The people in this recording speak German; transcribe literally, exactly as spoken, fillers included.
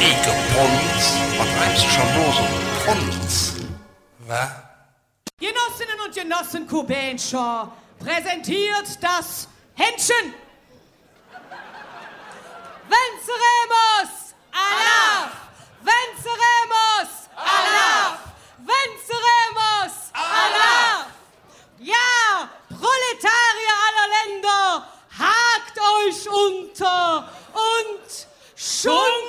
Ike Pons. Was treibst du schon bloß um Pons? Was? Genossinnen und Genossen Kubenscher präsentiert das Händchen. Venceremos! Allah! Venceremos! Allah! Venceremos! Allah! Ja, Proletarier aller Länder, hakt euch unter und schund